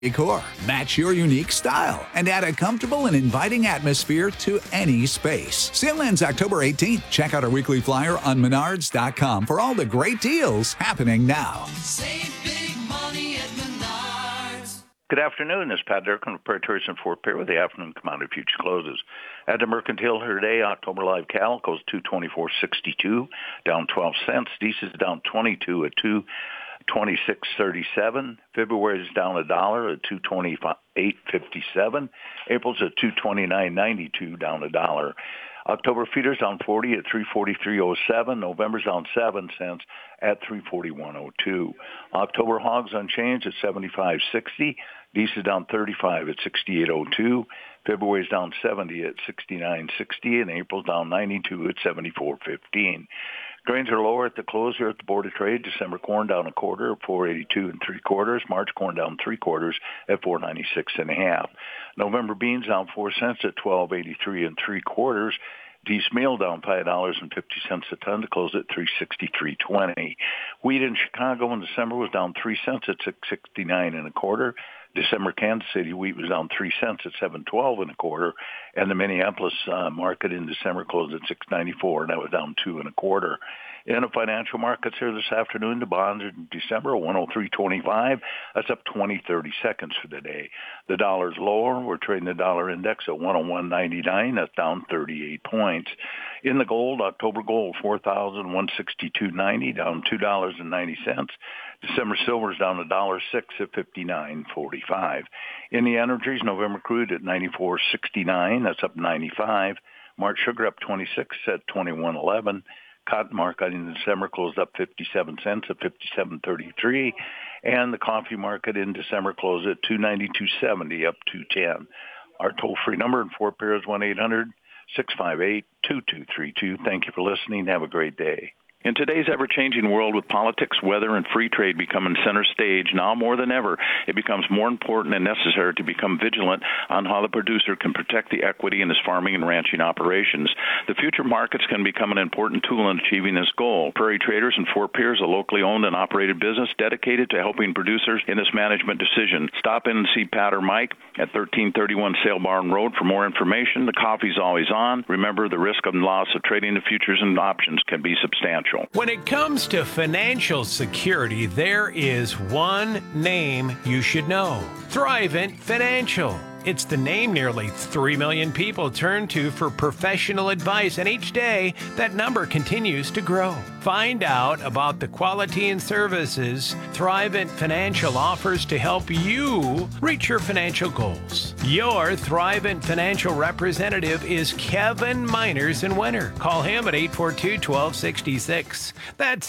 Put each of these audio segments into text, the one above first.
decor. Match your unique style and add a comfortable and inviting atmosphere to any space. Sale ends October 18th. Check out our weekly flyer on Menards.com for all the great deals happening now. Save big money at Menards. Good afternoon. This is Pat Durkin with Prairie in Fort Pierre with the afternoon commodity future closes. At the Mercantile here today, October live cattle goes 224.62, down 12 cents. Diesel is down 22 at 226.37. February is down $1 at 228.57. April's at 229.92, down $1. October feeders down 40 at 343.07. November's down 7 cents at 341.02. October hogs unchanged at 75.60. Diesel down 35 at 68.02. February's down 70 at 69.60, and April's down 92 at 74.15. Grains are lower at the close here at the Board of Trade. December corn down a quarter at 4.82 3/4. March corn down 3/4 at 4.96 1/2. November beans down 4 cents at 12.83 3/4. Diesel meal down $5.50 a ton to close at 363.20. Wheat in Chicago in December was down 3 cents at 669 1/4. December Kansas City wheat was down 3 cents at 712 1/4, and the Minneapolis market in December closed at 694, and that was down 2 1/4. In the financial markets here this afternoon, the bonds in December are 103.25. That's up 20-30 seconds for the day. The dollar's lower. We're trading the dollar index at 101.99. That's down 38 points. In the gold, October gold 4,162.90, down $2.90. December silver is down $1.06 at 59.45. In the energies, November crude at 94.69. That's up 95. March sugar up 26 at 21.11. Cotton market in December closed up 57 cents at 57.33, and the coffee market in December closed at 292.70, up 210. Our toll-free number in Fort Pierre is 1-800-658-2232. Thank you for listening. Have a great day. In today's ever-changing world with politics, weather, and free trade becoming center stage, now more than ever, it becomes more important and necessary to become vigilant on how the producer can protect the equity in his farming and ranching operations. The future markets can become an important tool in achieving this goal. Prairie Traders in Fort Pierre is a locally owned and operated business dedicated to helping producers in this management decision. Stop in and see Pat or Mike at 1331 Sale Barn Road for more information. The coffee's always on. Remember, the risk of loss of trading the futures and options can be substantial. When it comes to financial security, there is one name you should know: Thrivent Financial. It's the name nearly 3 million people turn to for professional advice, and each day that number continues to grow. Find out about the quality and services Thrivent Financial offers to help you reach your financial goals. Your Thrivent Financial representative is Kevin Miners in Winter. Call him at 842-1266. That's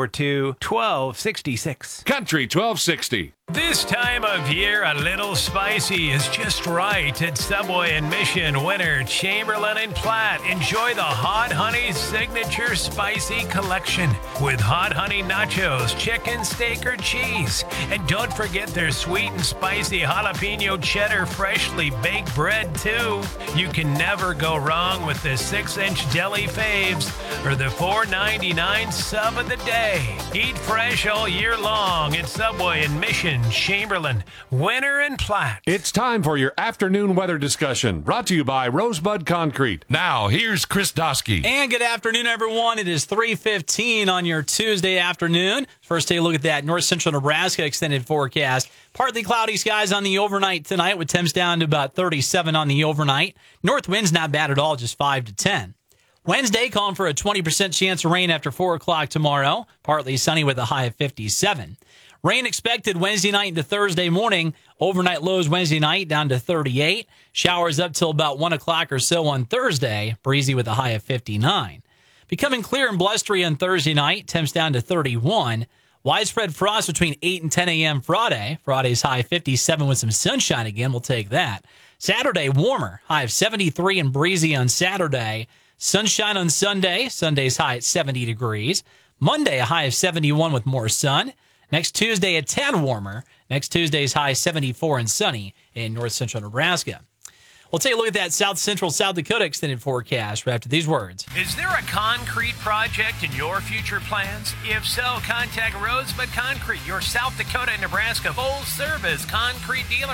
842-1266. Country 1260. This time of year, a little spicy is just right at Subway in Mission, Winter, Chamberlain, and Platte. Enjoy the Hot Honey Signature Spicy Collection with Hot Honey Nachos, chicken, steak, or cheese. And don't forget their sweet and spicy jalapeno cheddar freshly baked bread, too. You can never go wrong with the 6-inch deli faves or the $4.99 sub of the day. Eat fresh all year long at Subway in Mission, Chamberlain, Winter, and Platte. It's time for your afternoon weather discussion, brought to you by Rosebud Concrete. Now, here's Chris Dosky. And good afternoon, everyone. It is 3:15 on your Tuesday afternoon. First, take a look at that north central Nebraska extended forecast. Partly cloudy skies on the overnight tonight, with temps down to about 37 on the overnight. North wind's not bad at all, just 5 to 10. Wednesday, calling for a 20% chance of rain after 4 o'clock tomorrow. Partly sunny with a high of 57. Rain expected Wednesday night into Thursday morning. Overnight lows Wednesday night down to 38. Showers up till about 1 o'clock or so on Thursday. Breezy with a high of 59. Becoming clear and blustery on Thursday night. Temps down to 31. Widespread frost between 8 and 10 a.m. Friday. Friday's high 57 with some sunshine again. We'll take that. Saturday, warmer. High of 73 and breezy on Saturday. Sunshine on Sunday. Sunday's high at 70 degrees. Monday, a high of 71 with more sun. Next Tuesday, a tad warmer. Next Tuesday's high 74 and sunny in north central Nebraska. We'll take a look at that South Central South Dakota extended forecast right after these words. Is there a concrete project in your future plans? If so, contact Rosebud Concrete, your South Dakota and Nebraska full-service concrete dealer.